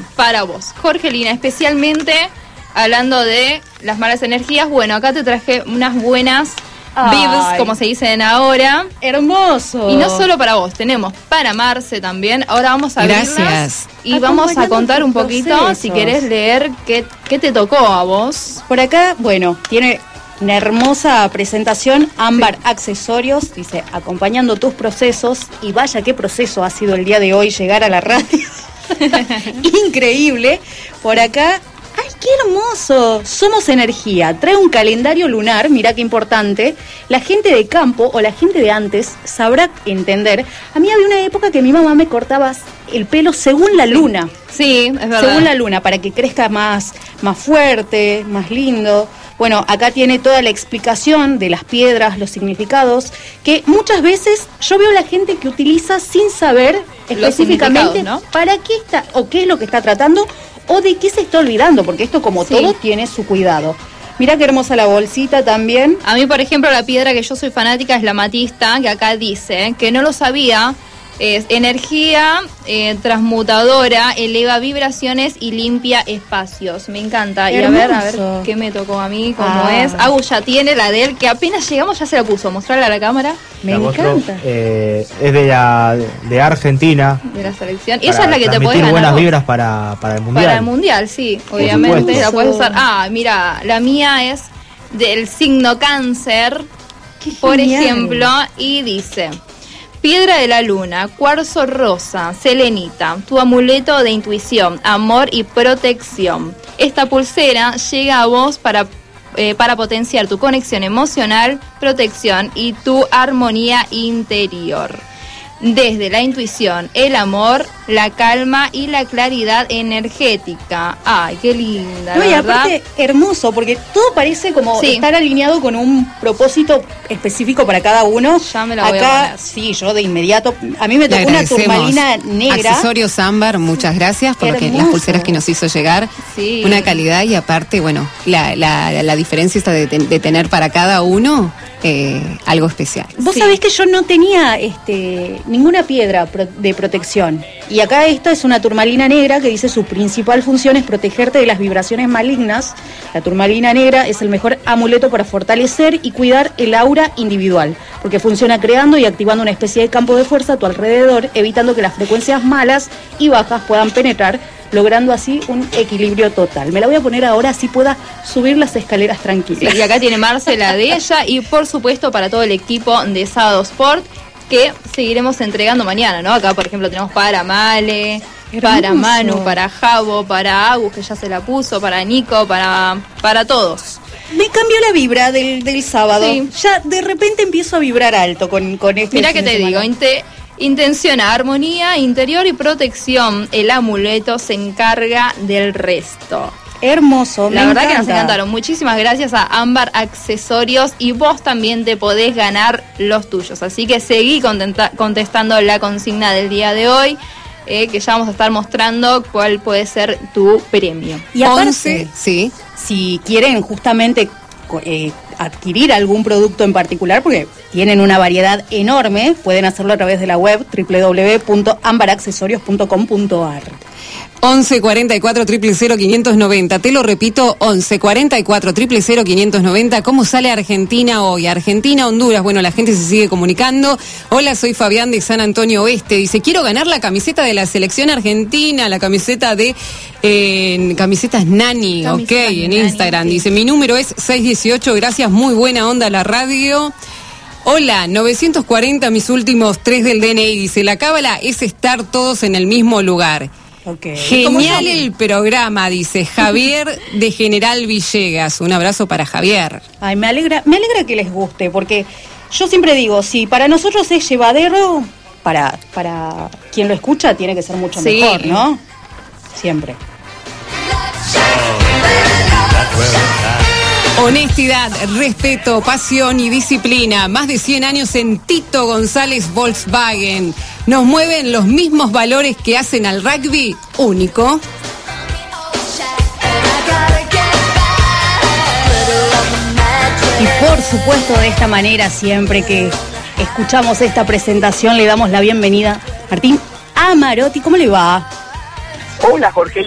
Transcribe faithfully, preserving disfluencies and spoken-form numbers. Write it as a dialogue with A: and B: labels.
A: para vos, Jorgelina, especialmente hablando de las malas energías. Bueno, acá te traje unas buenas vibes, como se dicen ahora.
B: Hermoso.
A: Y no solo para vos, tenemos para Marce también. Ahora vamos a abrirlas.
C: Gracias.
A: Y vamos a contar un poquito, procesos. Si querés leer, qué, qué te tocó a vos.
B: Por acá, bueno, tiene una hermosa presentación, Ámbar sí. Accesorios, dice, acompañando tus procesos. Y vaya qué proceso ha sido el día de hoy llegar a la radio. Increíble. Por acá... ¡Ay, qué hermoso! Somos Energía. Trae un calendario lunar, mirá qué importante. La gente de campo o la gente de antes sabrá entender. A mí había una época que mi mamá me cortaba el pelo según la luna.
A: Sí, es verdad.
B: Según la luna, para que crezca más, más fuerte, más lindo. Bueno, acá tiene toda la explicación de las piedras, los significados, que muchas veces yo veo a la gente que utiliza sin saber específicamente, ¿no?, para qué está o qué es lo que está tratando o de qué se está olvidando, porque esto, como sí. todo, tiene su cuidado. Mirá qué hermosa la bolsita también.
A: A mí, por ejemplo, la piedra que yo soy fanática es la amatista, que acá dice, que no lo sabía, es energía eh, transmutadora, eleva vibraciones y limpia espacios. Me encanta. Hermoso. Y a ver, a ver qué me tocó a mí, cómo ah. es. Agus ya tiene la de él, que apenas llegamos ya se la puso. Mostrarla a la cámara.
B: Me
D: la
B: encanta.
D: Mostró, eh, es de la de Argentina.
A: De la selección. Ella es la que te podés ganar.
D: Buenas
A: vos.
D: vibras para, para el mundial.
A: Para el mundial, sí. Obviamente la puedes usar. Ah, mira, la mía es del signo Cáncer, por ejemplo, y dice: piedra de la luna, cuarzo rosa, selenita, tu amuleto de intuición, amor y protección. Esta pulsera llega a vos para, eh, para potenciar tu conexión emocional, protección y tu armonía interior. Desde la intuición, el amor, la calma y la claridad energética. Ay, qué linda,
B: no, y
A: ¿verdad?
B: Aparte, hermoso, porque todo parece como sí. estar alineado con un propósito específico para cada uno.
A: Ya me la
B: Acá,
A: voy a poner.
B: Sí, yo de inmediato, a mí me tocó una turmalina negra.
C: Accesorios Ámbar, muchas gracias por lo que, las pulseras que nos hizo llegar.
A: Sí.
C: Una calidad y aparte, bueno, la, la, la diferencia está de, de tener para cada uno eh, algo especial.
B: Vos
A: sí.
B: sabés que yo no tenía este ninguna piedra pro- de protección. Y acá esta es una turmalina negra que dice su principal función es protegerte de las vibraciones malignas. La turmalina negra es el mejor amuleto para fortalecer y cuidar el aura individual, porque funciona creando y activando una especie de campo de fuerza a tu alrededor, evitando que las frecuencias malas y bajas puedan penetrar, logrando así un equilibrio total. Me la voy a poner ahora, así pueda subir las escaleras tranquilas.
A: Sí, y acá tiene Marcela de ella y por supuesto para todo el equipo de Sábado Sport, que seguiremos entregando mañana, ¿no? Acá, por ejemplo, tenemos para Male, hermoso, para Manu, para Javo, para Agus, que ya se la puso, para Nico, para, para todos.
B: Me cambió la vibra del, del sábado. Sí. Ya de repente empiezo a vibrar alto con, con este.
A: Mirá que te digo, inte, intenciona armonía interior y protección. El amuleto se encarga del resto.
B: Hermoso,
A: la
B: me
A: verdad
B: encanta.
A: Que nos encantaron. Muchísimas gracias a Ámbar Accesorios y vos también te podés ganar los tuyos. Así que seguí contenta- contestando la consigna del día de hoy, eh, que ya vamos a estar mostrando cuál puede ser tu premio.
B: Y aparte,
C: once, sí.
B: si quieren justamente eh, adquirir algún producto en particular, porque tienen una variedad enorme, pueden hacerlo a través de la web doble u doble u doble u punto ámbar accesorios punto com punto a r.
C: once cuarenta y cuatro, cero cero cero, quinientos noventa. Te lo repito, once cuarenta y cuatro, cero cero cero, quinientos noventa. ¿Cómo sale Argentina hoy? Argentina, Honduras. Bueno, la gente se sigue comunicando. Hola, soy Fabián de San Antonio Oeste. Dice, quiero ganar la camiseta de la selección argentina, la camiseta de eh, camisetas Nani, camisetas ok, en Nani, Instagram. Sí. Dice, mi número es seiscientos dieciocho. Gracias, muy buena onda la radio. Hola, novecientos cuarenta, mis últimos tres del D N I. Dice, la cábala es estar todos en el mismo lugar.
B: Okay.
C: Genial el programa, dice Javier de General Villegas. Un abrazo para Javier.
B: Ay, me alegra, me alegra que les guste, porque yo siempre digo, si para nosotros es llevadero, para, para quien lo escucha tiene que ser mucho sí. mejor, ¿no? Siempre.
C: Honestidad, respeto, pasión y disciplina. Más de cien años en Tito González Volkswagen. Nos mueven los mismos valores que hacen al rugby único.
B: Y por supuesto, de esta manera, siempre que escuchamos esta presentación, le damos la bienvenida a Martín Amarotti. ¿Cómo le va?
E: Hola, Jorge.